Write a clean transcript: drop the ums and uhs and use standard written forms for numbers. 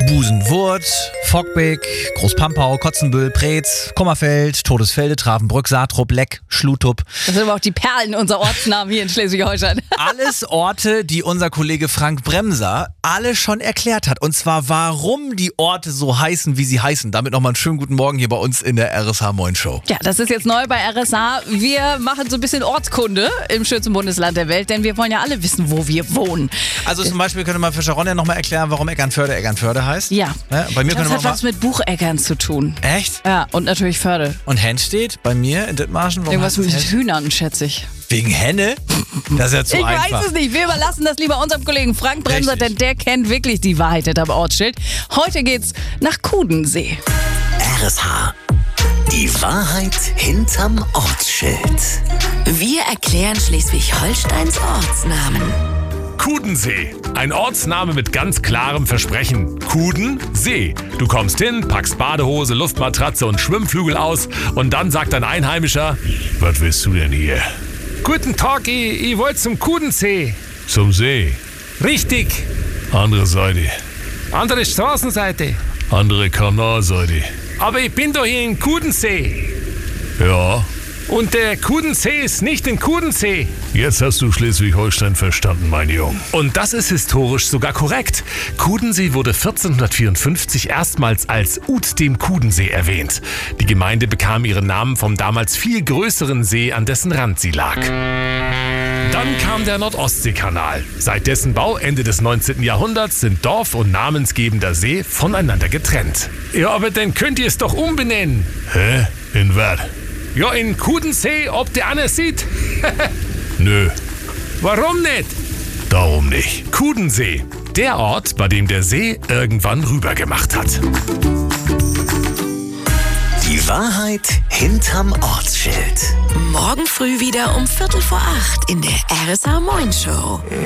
Busenwurth, Fockbeck, Großpampau, Kotzenbüll, Preetz, Kummerfeld, Todesfelde, Travenbrück, Saatrup, Leck, Schlutup. Das sind aber auch die Perlen unserer Ortsnamen hier in Schleswig-Holstein. Alles Orte, die unser Kollege Frank Bremser alle schon erklärt hat. Und zwar, warum die Orte so heißen, wie sie heißen. Damit nochmal einen schönen guten Morgen hier bei uns in der RSH Moin Show. Ja, das ist jetzt neu bei RSH. Wir machen so ein bisschen Ortskunde im schönsten Bundesland der Welt, denn wir wollen ja alle wissen, wo wir wohnen. Also zum Beispiel könnte man für Sharon ja nochmal erklären, warum Eckernförde heißt. Ja. Bei mir Das hat was mit Bucheckern zu tun. Echt? Ja, und natürlich Förde. Und Henstedt bei mir in Dithmarschen? Warum Irgendwas heißt mit es Henstedt? Hühnern, schätze ich. Wegen Henne? Das ist ja zu Ich einfach. weiß es nicht. Wir überlassen das lieber unserem Kollegen Frank Bremser, Richtig. denn der kennt wirklich die Wahrheit hinterm Ortsschild. Heute geht's nach Kudensee. RSH. Die Wahrheit hinterm Ortsschild. Wir erklären Schleswig-Holsteins Ortsnamen. Kudensee. Ein Ortsname mit ganz klarem Versprechen. Kudensee. Du kommst hin, packst Badehose, Luftmatratze und Schwimmflügel aus und dann sagt ein Einheimischer: Was willst du denn hier? Guten Tag, ich wollte zum Kudensee. Zum See. Richtig. Andere Seite. Andere Straßenseite. Andere Kanalseite. Aber ich bin doch hier in Kudensee. Ja, Und der Kudensee ist nicht in Kudensee. jetzt hast du Schleswig-Holstein verstanden, mein Junge. Und das ist historisch sogar korrekt. Kudensee wurde 1454 erstmals als Ut dem Kudensee erwähnt. Die Gemeinde bekam ihren Namen vom damals viel größeren See, an dessen Rand sie lag. Dann kam der Nordostseekanal. Seit dessen Bau Ende des 19. Jahrhunderts sind Dorf und namensgebender See voneinander getrennt. Ja, aber dann könnt ihr es doch umbenennen. Hä? In was? Ja, in Kudensee, ob der einer sieht. Nö, Warum nicht? darum nicht. Kudensee, der Ort, bei dem der See irgendwann rübergemacht hat. Die Wahrheit hinterm Ortsschild. Morgen früh wieder um 7:45 in der RSH Moin Show.